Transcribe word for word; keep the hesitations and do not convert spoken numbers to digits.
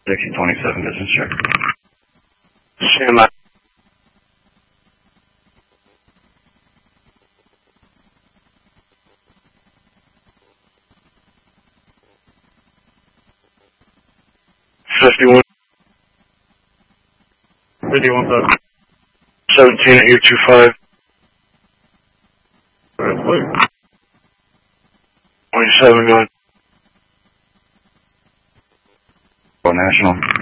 sixty twenty-seven business check. Stand by. Fifty-one. Fifty-one seven. Seventeen eight two five. Twenty-seven going. National.